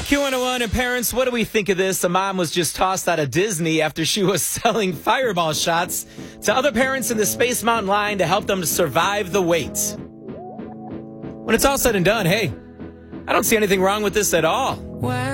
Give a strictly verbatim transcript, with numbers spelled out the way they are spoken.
Q one oh one and parents, what do we think of this? A mom was just tossed out of Disney after she was selling fireball shots to other parents in the Space Mountain line to help them to survive the wait. When it's all said and done, hey, I don't see anything wrong with this at all.